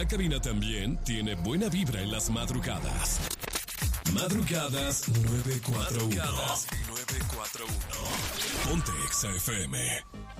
la cabina también tiene buena vibra en las madrugadas. Madrugadas 941. Ponte Exa FM.